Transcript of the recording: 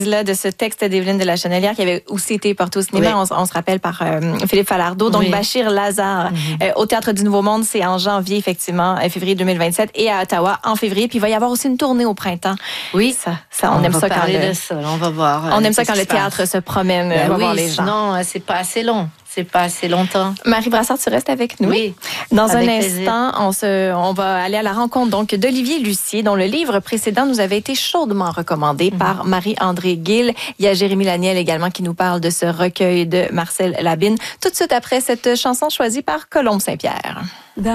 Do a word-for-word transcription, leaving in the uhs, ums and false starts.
Là, de ce texte d'Evelyne de la Chenelière qui avait aussi été porté au cinéma, oui. on, on se rappelle par euh, Philippe Falardeau. Donc, oui. Bachir Lazare, mm-hmm. euh, au Théâtre du Nouveau Monde, c'est en janvier, effectivement, euh, février deux mille vingt-sept, et à Ottawa en février. Puis il va y avoir aussi une tournée au printemps. Oui, ça, ça on, on aime va ça quand le... le... ça, on va voir. On euh, aime ça quand le théâtre se promène, ben va oui, voir les gens. Non, c'est pas assez long. C'est pas assez longtemps. Marie Brassard, tu restes avec nous. Oui. Dans un plaisir. instant, on, se, on va aller à la rencontre donc d'Olivier Lucier, dont le livre précédent nous avait été chaudement recommandé mm-hmm. par Marie-André Gill. Il y a Jérémy Laniel également qui nous parle de ce recueil de Marcel Labine. Tout de suite après cette chanson choisie par Colombe Saint-Pierre.